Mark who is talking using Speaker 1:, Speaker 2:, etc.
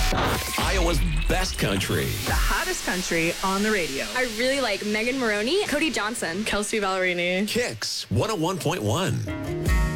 Speaker 1: Iowa's best country.
Speaker 2: The hottest country on the radio.
Speaker 3: I really like Megan Maroney, Cody Johnson,
Speaker 4: Kelsey Ballerini.
Speaker 1: Kicks 101.1.